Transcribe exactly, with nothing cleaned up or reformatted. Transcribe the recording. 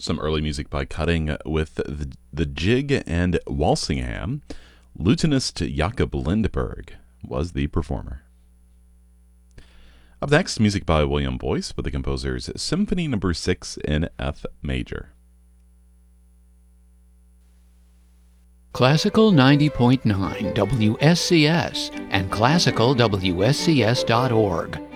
Some early music by Cutting with the, the Jig and Walsingham. Lutenist Jakob Lindberg was the performer. Up next, music by William Boyce with the composer's Symphony Number six in F major. Classical ninety point nine W S C S and classical W S C S dot org